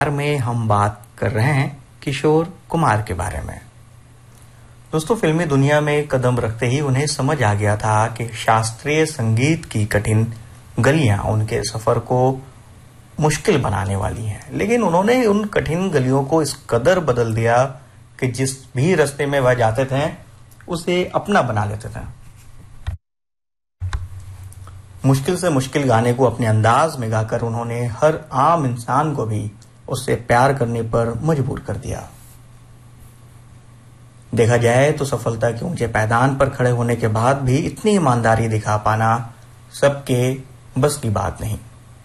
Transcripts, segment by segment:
में हम बात कर रहे हैं किशोर कुमार के बारे में। दोस्तों, फिल्मी दुनिया में कदम रखते ही उन्हें समझ आ गया था कि शास्त्रीय संगीत की कठिन गलियां उनके सफर को मुश्किल बनाने वाली हैं। लेकिन उन्होंने उन कठिन गलियों को इस कदर बदल दिया कि जिस भी रास्ते में वह जाते थे उसे अपना बना लेते थे। मुश्किल से मुश्किल गाने को अपने अंदाज में गाकर उन्होंने हर आम इंसान को भी उससे प्यार करने पर मजबूर कर दिया। देखा जाए तो सफलता के ऊंचे पैदान पर खड़े होने के बाद भी इतनी ईमानदारी दिखा पाना सबके बस की बात नहीं।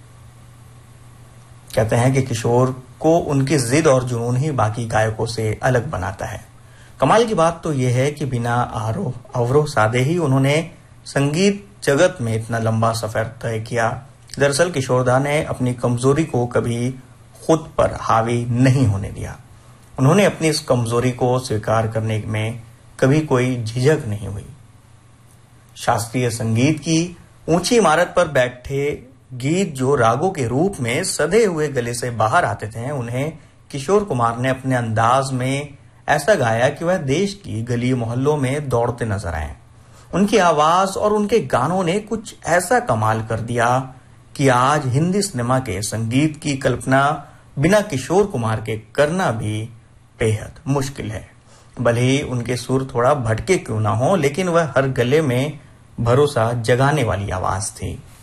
कहते हैं कि किशोर को उनकी जिद और जुनून ही बाकी गायकों से अलग बनाता है। कमाल की बात तो यह है कि बिना आरोह अवरोह साधे ही उन्होंने संगीत जगत में इतना लंबा सफर तय किया। दरअसल किशोरदा ने अपनी कमजोरी को कभी खुद पर हावी नहीं होने दिया। उन्होंने अपनी इस कमजोरी को स्वीकार करने में कभी कोई झिझक नहीं हुई। शास्त्रीय संगीत की ऊंची इमारत पर बैठे गीत जो रागों के रूप में सधे हुए गले से बाहर आते थे, उन्हें किशोर कुमार ने अपने अंदाज में ऐसा गाया कि वह देश की गली मोहल्लों में दौड़ते नजर आए। उनकी आवाज और उनके गानों ने कुछ ऐसा कमाल कर दिया कि आज हिंदी सिनेमा के संगीत की कल्पना बिना किशोर कुमार के करना भी बेहद मुश्किल है। भले ही उनके सुर थोड़ा भटके क्यों ना हो, लेकिन वह हर गले में भरोसा जगाने वाली आवाज थी।